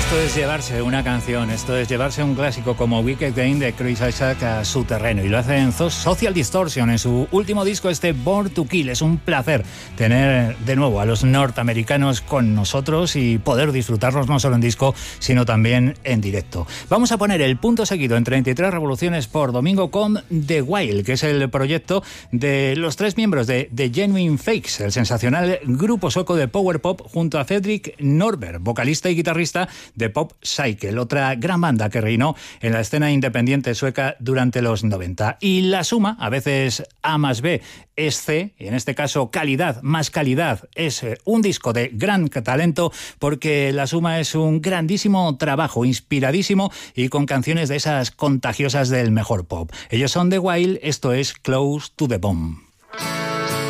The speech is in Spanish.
Esto es llevarse una canción, esto es llevarse un clásico como Wicked Game de Chris Isaak a su terreno, y lo hace en Social Distortion, en su último disco, Born to Kill. Es un placer tener de nuevo a los norteamericanos con nosotros y poder disfrutarlos no solo en disco, sino también en directo. Vamos a poner el punto seguido en 33 revoluciones por domingo con The Wild, que es el proyecto de los 3 miembros de The Genuine Fakes, el sensacional grupo sueco de power pop, junto a Fredrik Norberg, vocalista y guitarrista de Pop Cycle, otra gran banda que reinó en la escena independiente sueca durante los 90. Y la suma, a veces A más B es C, y en este caso calidad más calidad es un disco de gran talento, porque la suma es un grandísimo trabajo, inspiradísimo y con canciones de esas contagiosas del mejor pop. Ellos son The Wild, esto es Close to the Bomb.